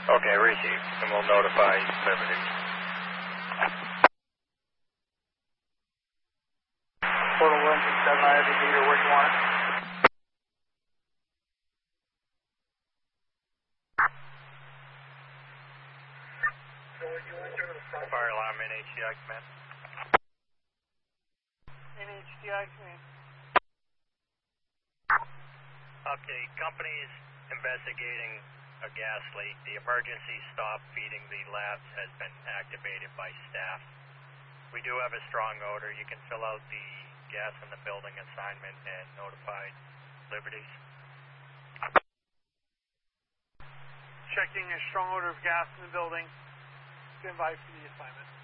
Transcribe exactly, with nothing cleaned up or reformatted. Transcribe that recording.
Okay, received, and we'll notify Liberty. Total one six seven, I have a meter, where do you want it? Fire alarm N H D I command. N H D I command. Update, company's investigating a gas leak. The emergency stop feeding the labs has been activated by staff. We do have a strong odor. You can fill out the gas in the building assignment and notify Liberties. Checking a strong odor of gas in the building. Stand by for the assignment.